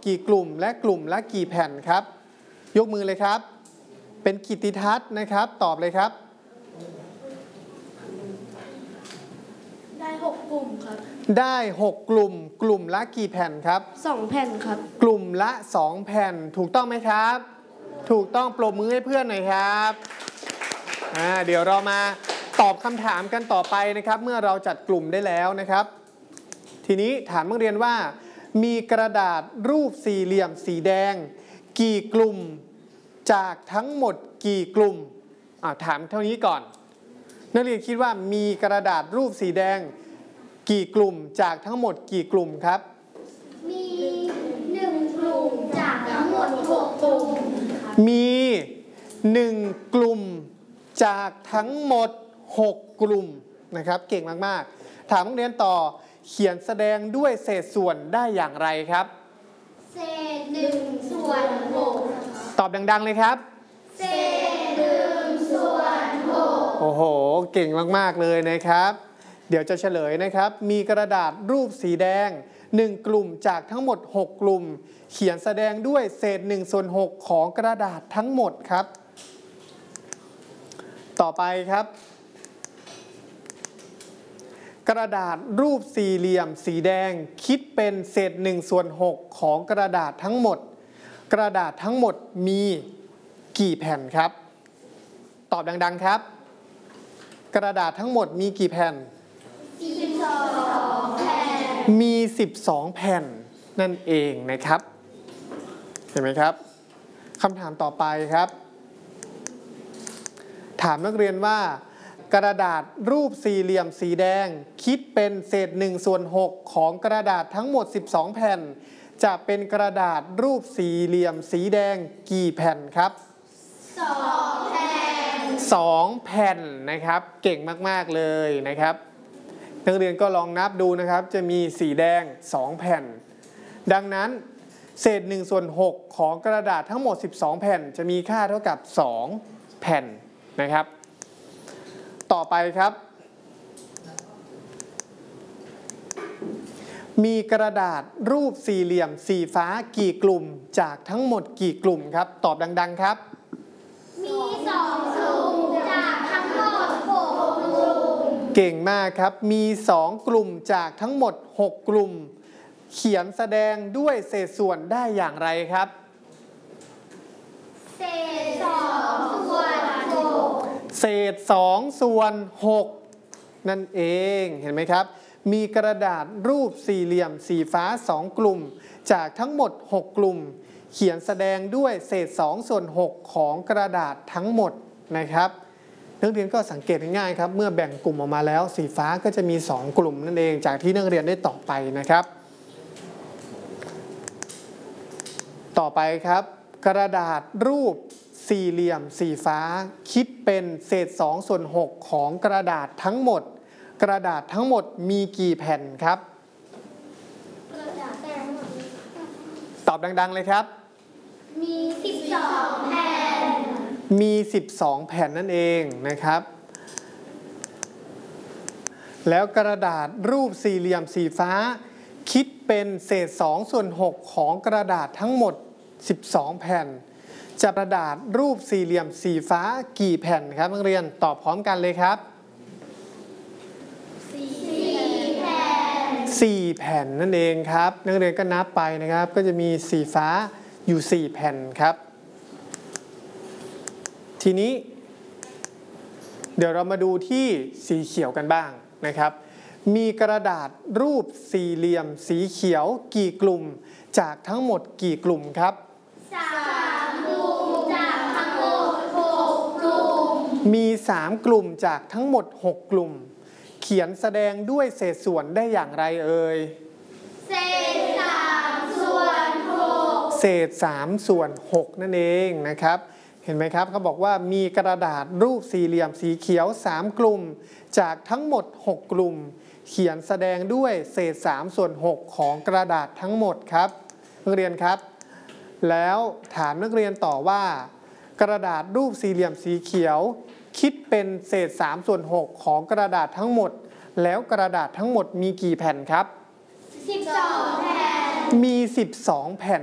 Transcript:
กี่กลุ่มและกลุ่มละกี่แผ่นครับยกมือเลยครับเป็นกิตติทัศน์นะครับตอบเลยครับได้6กลุ่มครับได้6กลุ่มกลุ่มละกี่แผ่นครับ 2แผ่นครับกลุ่มละ2แผ่นถูกต้องไหมครับถูกต้องปรบมือให้เพื่อนหน่อยครับเดี๋ยวเรามาตอบคำถามกันต่อไปนะครับเมื่อเราจัดกลุ่มได้แล้วนะครับทีนี้ถามนักเรียนว่ามีกระดาษรูปสี่เหลี่ยมสีแดงกี่กลุ่มจากทั้งหมดกี่กลุ่มถามเท่านี้ก่อนนักเรียนคิดว่ามีกระดาษรูปสีแดงกี่กลุ่มจากทั้งหมดกี่กลุ่มครับมี1กลุ่มจากทั้งหมด6กลุ่มมี1กลุ่มจากทั้งหมด6กลุ่มนะครับเก่งมากๆถามนักเรียนต่อเขียนแสดงด้วยเศษส่วนได้อย่างไรครับเศษ1ส่วน6 ตอบดังๆเลยครับเศษ1ส่วน6 โอ้โหเก่งมากๆเลยนะครับเดี๋ยวจะเฉลยนะครับมีกระดาษรูปสีแดง1กลุ่มจากทั้งหมด6กลุ่มเขียนแสดงด้วยเศษ1ส่วน6ของกระดาษทั้งหมดครับต่อไปครับกระดาษรูปสี่เหลี่ยมสีแดงคิดเป็นเศษ1ส่วน6ของกระดาษทั้งหมดกระดาษทั้งหมดมีกี่แผ่นครับตอบดังๆครับกระดาษทั้งหมดมีกี่แผ่น 12แผ่นมี12แผ่นนั่นเองนะครับเห็นไหมครับคำถามต่อไปครับถามนักเรียนว่ากระดาษรูปสี่เหลี่ยมสีแดงคิดเป็นเศษ1ส่วน6ของกระดาษทั้งหมด12แผ่นจะเป็นกระดาษรูปสี่เหลี่ยมสีแดงกี่แผ่นครับ 2แผ่น 2แผ่นนะครับเก่งมากๆเลยนะครับนักเรียนก็ลองนับดูนะครับจะมีสีแดง2แผ่นดังนั้นเศษ1ส่วน6ของกระดาษทั้งหมด12แผ่นจะมีค่าเท่ากับ2แผ่นนะครับต่อไปครับมีกระดาษรูปสี่เหลี่ยมสีฟ้ากี่กลุ่มจากทั้งหมดกี่กลุ่มครับตอบดังๆครับมี2กลุ่มจากทั้งหมด6กลุ่มเก่งมากครับมี2กลุ่มจากทั้งหมด6กลุ่มเขียนแสดงด้วยเศษส่วนได้อย่างไรครับเศษ2ส่วน6 เศษ2ส่วน6นั่นเองเห็นไหมครับมีกระดาษรูปสี่เหลี่ยมสีฟ้า2กลุ่มจากทั้งหมด6กลุ่มเขียนแสดงด้วยเศษ2ส่วน6ของกระดาษทั้งหมดนะครับนักเรียนก็สังเกตง่ายๆครับเมื่อแบ่งกลุ่มออกมาแล้วสีฟ้าก็จะมี2กลุ่มนั่นเองจากที่นักเรียนได้ตอบไปนะครับต่อไปครับกระดาษรูปสี่เหลี่ยมสีฟ้าคิดเป็นเศษ2ส่วน6ของกระดาษทั้งหมดกระดาษทั้งหมดมีกี่แผ่นครับตอบดังๆเลยครับมี12แผ่นมี12แผ่นนั่นเองนะครับแล้วกระดาษรูปสี่เหลี่ยมสีฟ้าคิดเป็นเศษ2ส่วน6ของกระดาษทั้งหมด12แผ่นจะกระดาษรูปสี่เหลี่ยมสีฟ้ากี่แผ่นครับนักเรียนตอบพร้อมกันเลยครับ 4แผ่น 4แผ่นนั่นเองครับนักเรียนก็นับไปนะครับก็จะมีสีฟ้าอยู่4แผ่นครับทีนี้เดี๋ยวเรามาดูที่สีเขียวกันบ้างนะครับมีกระดาษรูปสี่เหลี่ยมสีเขียวกี่กลุ่มจากทั้งหมดกี่กลุ่มครับ 3กลุ่มจากทั้งหมด6กลุ่มมี3กลุ่มจากทั้งหมด6กลุ่มเขียนแสดงด้วยเศษส่วนได้อย่างไรเอ่ยเศษ3ส่วน6 เศษ3ส่วน6นั่นเองนะครับเห็นไหมครับเขาบอกว่ามีกระดาษรูปสี่เหลี่ยมสีเขียว3กลุ่มจากทั้งหมด6กลุ่มเขียนแสดงด้วยเศษ3ส่วน6ของกระดาษทั้งหมดครับนักเรียนครับแล้วถามนักเรียนต่อว่ากระดาษรูปสี่เหลี่ยมสีเขียวคิดเป็นเศษ3ส่วน6ของกระดาษทั้งหมดแล้วกระดาษทั้งหมดมีกี่แผ่นครับ 12แผ่นมี12แผ่น